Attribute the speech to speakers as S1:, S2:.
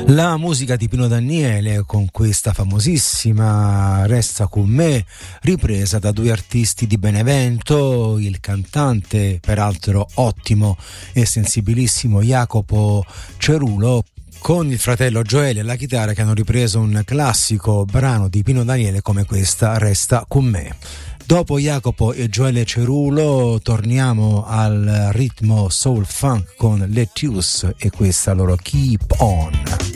S1: La musica di Pino Daniele con questa famosissima Resta con me, ripresa da due artisti di Benevento, il cantante peraltro ottimo e sensibilissimo Jacopo Cerulo con il fratello Gioele alla chitarra, che hanno ripreso un classico brano di Pino Daniele come questa Resta con me. Dopo Jacopo e Gioele Cerulo torniamo al ritmo soul funk con Lettuce e questa loro Keep On.